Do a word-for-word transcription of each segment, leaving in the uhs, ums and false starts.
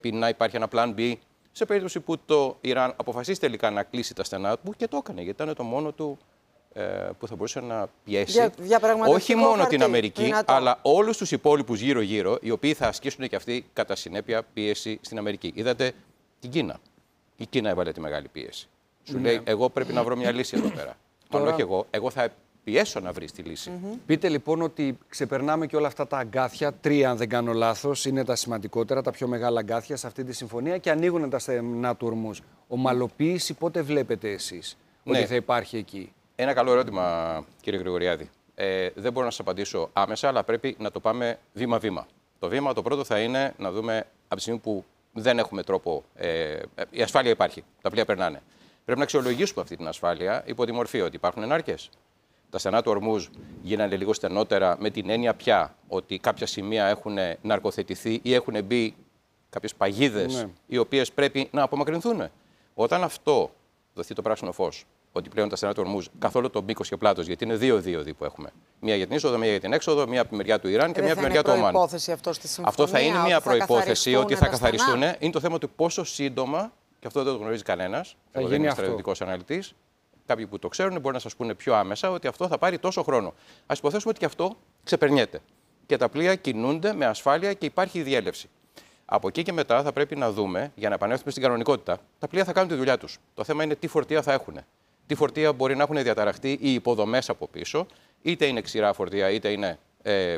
να υπάρχει ένα plan B σε περίπτωση που το Ιράν αποφασίσει τελικά να κλείσει τα στενά του, και το έκανε, γιατί ήταν το μόνο του ε, που θα μπορούσε να πιέσει για, για όχι μόνο χαρτί, την Αμερική, δυνατό. αλλά όλους τους υπόλοιπους γύρω-γύρω, οι οποίοι θα ασκήσουν και αυτοί κατά συνέπεια πίεση στην Αμερική. Είδατε την Κίνα. Η Κίνα έβαλε τη μεγάλη πίεση. Σου Ναι. λέει, εγώ πρέπει να βρω μια λύση εδώ πέρα. Τώρα... Αν όχι εγώ, εγώ θα πιέσω να βρει τη λύση. Mm-hmm. Πείτε λοιπόν ότι ξεπερνάμε και όλα αυτά τα αγκάθια, τρία αν δεν κάνω λάθος, είναι τα σημαντικότερα, τα πιο μεγάλα αγκάθια σε αυτή τη συμφωνία και ανοίγουν τα στενά του Ορμούζ. Ομαλοποίηση πότε βλέπετε εσείς Ναι. ότι θα υπάρχει εκεί? Ένα καλό ερώτημα, κύριε Γρηγοριάδη. Ε, δεν μπορώ να σας απαντήσω άμεσα, αλλά πρέπει να το πάμε βήμα-βήμα. Το βήμα το πρώτο θα είναι να δούμε από τη στιγμή που δεν έχουμε τρόπο. Ε, η ασφάλεια υπάρχει, τα πλοία περνάνε. Πρέπει να αξιολογήσουμε αυτή την ασφάλεια υπό τη μορφή ότι υπάρχουν ενάρκειες. Τα στενά του Ορμούζ γίνανε λίγο στενότερα με την έννοια πια ότι κάποια σημεία έχουν ναρκοθετηθεί ή έχουν μπει κάποιες παγίδες, ναι, οι οποίες πρέπει να απομακρυνθούν. Όταν αυτό δοθεί το πράσινο φως, ότι πλέον τα στενά του Ορμούζ καθόλου το μήκος και πλάτος, γιατί είναι δύο δίωδοι που έχουμε. Μία για την είσοδο, μία για την έξοδο, μία από τη μεριά του Ιράν και Δεν μία από τη μεριά του Ομάν. Αυτό, αυτό, αυτό θα είναι μία προϋπόθεση ότι θα καθαριστούν. Είναι το θέμα του πόσο σύντομα, και αυτό δεν το γνωρίζει κανένας, εγώ δεν είμαι στρατιωτικός αναλυτής. Κάποιοι που το ξέρουν μπορεί να σας πούνε πιο άμεσα ότι αυτό θα πάρει τόσο χρόνο. Ας υποθέσουμε ότι και αυτό ξεπερνιέται. Και τα πλοία κινούνται με ασφάλεια και υπάρχει διέλευση. Από εκεί και μετά θα πρέπει να δούμε, για να επανέλθουμε στην κανονικότητα, τα πλοία θα κάνουν τη δουλειά τους. Το θέμα είναι τι φορτία θα έχουν. Τι φορτία μπορεί να έχουν διαταραχτεί οι υποδομές από πίσω, είτε είναι ξηρά φορτία, είτε είναι. Ε, ε,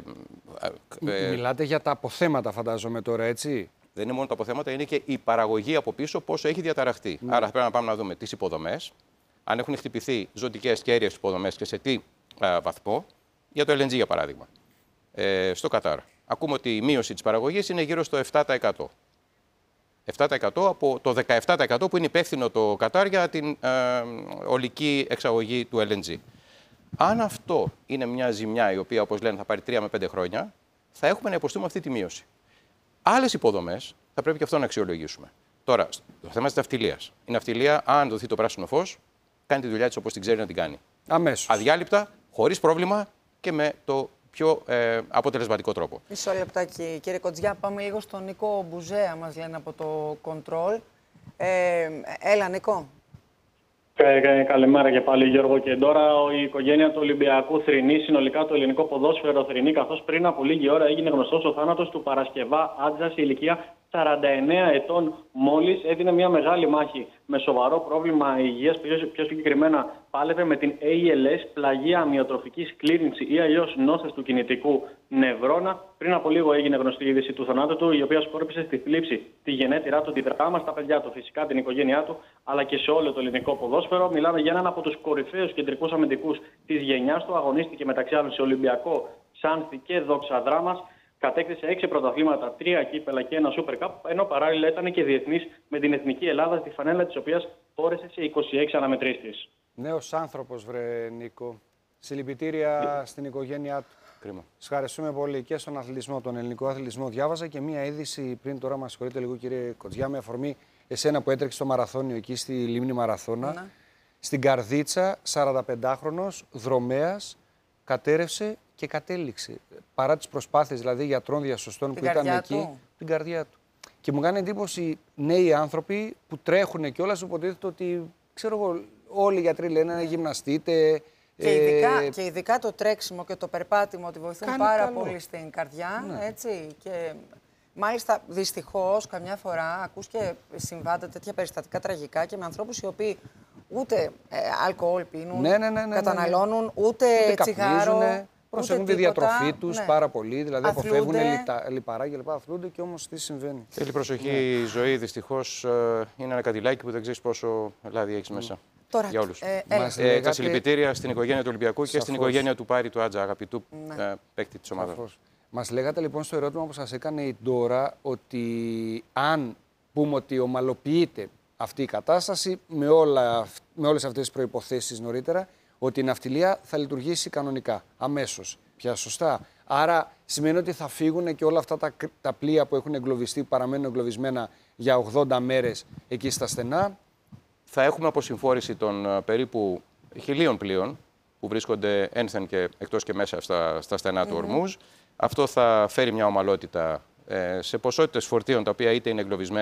ε, Μιλάτε για τα αποθέματα, φαντάζομαι τώρα, έτσι. Δεν είναι μόνο τα αποθέματα, είναι και η παραγωγή από πίσω πόσο έχει διαταραχτεί. Ναι. Άρα πρέπει να πάμε να δούμε τις υποδομές, αν έχουν χτυπηθεί ζωτικές και αέριες υποδομές και σε τι α, βαθμό, για το ελ εν τζι για παράδειγμα. Ε, στο Κατάρ. Ακούμε ότι η μείωση της παραγωγής είναι γύρω στο επτά τοις εκατό. επτά τοις εκατό από το δεκαεπτά τοις εκατό που είναι υπεύθυνο το Κατάρ για την ε, ολική εξαγωγή του ελ εν τζι. Αν αυτό είναι μια ζημιά η οποία, όπως λένε, θα πάρει τρία με πέντε χρόνια, θα έχουμε να υποστούμε αυτή τη μείωση. Άλλες υποδομές θα πρέπει και αυτό να αξιολογήσουμε. Τώρα, το θέμα της ναυτιλίας. Η ναυτιλία, αν δοθεί το πράσινο φως, κάνει τη δουλειά της όπως την ξέρει να την κάνει. Αμέσως. Αδιάλειπτα, χωρίς πρόβλημα και με το πιο ε, αποτελεσματικό τρόπο. Μισό λεπτάκι, κύριε Κοτζιά, πάμε λίγο στον Νίκο Μπουζέα, μας λένε από το Control. Ε, έλα, Νίκο. Ε, καλημέρα και πάλι, Γιώργο. Και τώρα η οικογένεια του Ολυμπιακού θρηνεί, συνολικά το ελληνικό ποδόσφαιρο θρηνεί, καθώς πριν από λίγη ώρα έγινε γνωστός ο θάνατος του Παρασκευά Άτζα σε ηλικία σαράντα εννέα ετών μόλις. Έδινε μια μεγάλη μάχη με σοβαρό πρόβλημα υγείας. Πιο, πιο συγκεκριμένα, πάλευε με την έι ελ ες, πλαγία αμυοτροφική σκλήρυνση ή αλλιώς νόσες του κινητικού νευρώνα. Πριν από λίγο έγινε γνωστή η είδηση του θανάτου του, η οποία σκόρπισε στη θλίψη τη γενέτειρά του, τη δράμα στα παιδιά του, φυσικά την οικογένειά του, αλλά και σε όλο το ελληνικό ποδόσφαιρο. Μιλάμε για έναν από τους κορυφαίους κεντρικούς αμυντικούς της γενιάς του. Αγωνίστηκε μεταξύ άλλων σε Ολυμπιακό, Ξάνθη και Δόξα Δράμας. Κατέκτησε έξι πρωταθλήματα, τρία κύπελα και ένα Super Cup, ενώ παράλληλα ήταν και διεθνής με την Εθνική Ελλάδα, τη φανέλα της οποίας φόρεσε σε είκοσι έξι αναμετρήσεις. Νέος άνθρωπος, βρε Νίκο. Συλληπιτήρια yeah. στην οικογένειά του. Κρίμα. Σας ευχαριστούμε πολύ και στον αθλητισμό, τον ελληνικό αθλητισμό. Διάβαζα και μία είδηση πριν, τώρα μας συγχωρείτε λίγο, κύριε Κοτζιά, με αφορμή εσένα που έτρεξε στο μαραθώνιο εκεί στη Λίμνη Μαραθώνα. Mm. Στην Καρδίτσα, σαρανταπεντάχρονος δρομέας κατέρευσε και κατέληξε. Παρά τις προσπάθειες δηλαδή γιατρών διασωστών που ήταν εκεί, του. την καρδιά του. Και μου κάνει εντύπωση νέοι άνθρωποι που τρέχουν κιόλας, υποτίθεται ότι, ξέρω εγώ, όλοι οι γιατροί λένε να γυμναστείτε. Και ειδικά, ε... και ειδικά το τρέξιμο και το περπάτημα ότι βοηθούν πάρα καλό. πολύ στην καρδιά, ναι. έτσι. Και μάλιστα δυστυχώς καμιά φορά ακούς και συμβάντα τέτοια περιστατικά τραγικά και με ανθρώπους οι οποίοι ούτε ε, αλκοόλ πίνουν, ναι, ναι, ναι, ναι, καταναλώνουν, ναι, ναι. ούτε, ούτε τσιγάρο. Προσέχουν τη διατροφή τους ναι. πάρα πολύ, δηλαδή αθλούνται. Αποφεύγουν λιτα, λιπαρά και λοιπά, αθλούνται και όμως τι συμβαίνει. Θέλει προσοχή ναι. η ζωή, δυστυχώς είναι ένα κατηλάκι που δεν ξέρεις πόσο λάδι έχεις μέσα. Τώρα, για όλους. Ε, ε, ε, λέγατε... Τα συλληπιτήρια στην οικογένεια του Ολυμπιακού Σαφώς. και στην οικογένεια του Πάρη του Άτζα, αγαπητού ναι. ε, παίκτη της ομάδας. Μας λέγατε λοιπόν στο ερώτημα που σας έκανε η Ντόρα ότι αν πούμε ότι ομαλοποιείται αυτή η κατάσταση με, όλα, με όλες αυτές τις προϋποθέσεις νωρίτερα, ότι η ναυτιλία θα λειτουργήσει κανονικά, αμέσως, πια σωστά. Άρα σημαίνει ότι θα φύγουν και όλα αυτά τα, τα πλοία που έχουν εγκλωβιστεί, που παραμένουν εγκλωβισμένα για ογδόντα μέρες εκεί στα στενά. Θα έχουμε αποσυμφόρηση των uh, περίπου χιλίων πλοίων που βρίσκονται ένθεν και εκτός και μέσα στα, στα στενά mm-hmm. του Ορμούζ. Αυτό θα φέρει μια ομαλότητα σε ποσότητες φορτίων τα οποία είτε είναι εγκλωβισμένα